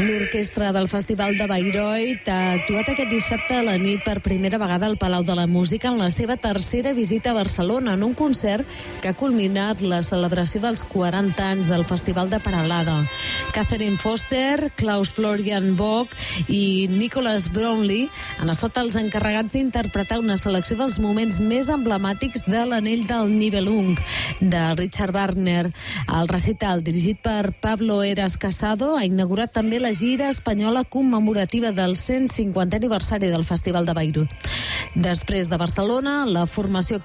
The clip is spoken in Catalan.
L'orquestra del Festival de Bayreuth ha actuat aquest dissabte a la nit per primera vegada al Palau de la Música en la seva tercera visita a Barcelona, en un concert que ha culminat la celebració dels 40 anys del Festival de Peralada. Catherine Foster, Klaus Florian Bock i Nicholas Brownlee han estat els encarregats d'interpretar una selecció dels moments més emblemàtics de l'Anell del Nibelung, de Richard Wagner. El recital, dirigit per Pablo Heras Casado, ha inaugurat també la gira espanyola commemorativa del 150è aniversari del Festival de Bayreuth. Després de Barcelona, la formació